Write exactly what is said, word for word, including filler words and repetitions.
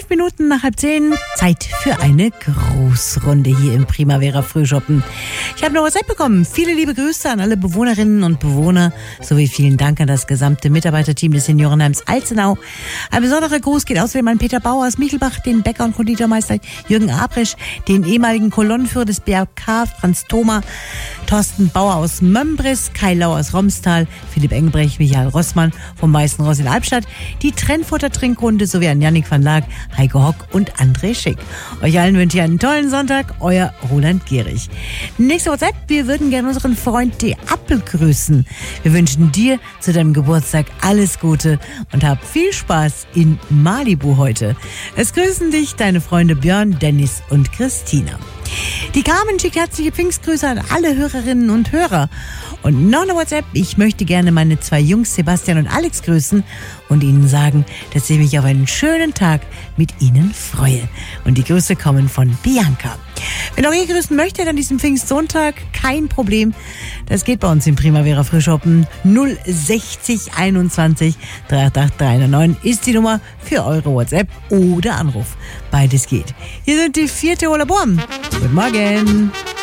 Fünf Minuten nach halb zehn, Zeit für eine Grußrunde hier im Primavera Frühschoppen. Ich habe eine WhatsApp bekommen. Viele liebe Grüße an alle Bewohnerinnen und Bewohner sowie vielen Dank an das gesamte Mitarbeiterteam des Seniorenheims Alzenau. Ein besonderer Gruß geht außerdem an Peter Bauer aus Michelbach, den Bäcker und Konditormeister Jürgen Abrisch, den ehemaligen Kolonnenführer des B R K Franz Thoma, Thorsten Bauer aus Mömbris, Kai Lau aus Romstal, Philipp Engelbrecht, Michael Rossmann vom Weißen Ross in Albstadt, die Trennfurter Trinkrunde sowie an Jannik van Laak, Heiko Hock und André Schick. Euch allen wünsche ich einen tollen Sonntag, euer Roland Gehrig. Nächste WhatsApp, wir würden gerne unseren Freund De Appel grüßen. Wir wünschen dir zu deinem Geburtstag alles Gute und hab viel Spaß in Malibu heute. Es grüßen dich deine Freunde Björn, Dennis und Christina. Die Carmen schickt herzliche Pfingstgrüße an alle Hörerinnen und Hörer. Und noch eine WhatsApp, ich möchte gerne meine zwei Jungs Sebastian und Alex grüßen und ihnen sagen, dass ich mich auf einen schönen Tag mit ihnen freue. Und die Grüße kommen von Bianca. Wenn auch ihr grüßen möchtet an diesem Pfingstsonntag, kein Problem. Das geht bei uns im Primavera Frühschoppen. null sechzig einundzwanzig achtundachtzig dreihundertneun ist die Nummer für eure WhatsApp oder Anruf. Beides geht. Hier sind die vier Tiroler Buben. Guten Morgen.